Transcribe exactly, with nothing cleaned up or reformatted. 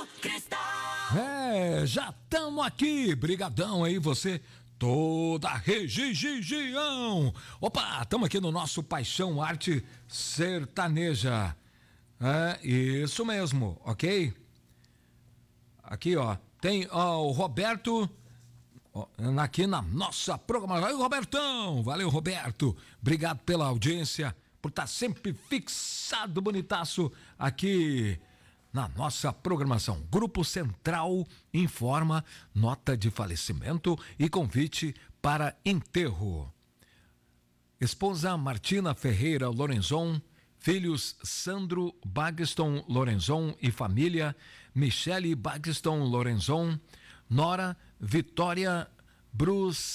Cristal. É, já estamos aqui, brigadão aí você, toda a região. Opa, estamos aqui no nosso Paixão Arte Sertaneja. É, isso mesmo, ok? Aqui, ó, tem ó, o Roberto ó, aqui na nossa programação. Valeu, Robertão, valeu, Roberto, obrigado pela audiência, por estar sempre fixado, bonitaço, aqui na nossa programação. Grupo Central informa nota de falecimento e convite para enterro. Esposa Martina Ferreira Lorenzon, filhos Sandro Bagston Lorenzon e família, Michele Bagston Lorenzon, nora Vitória Bruce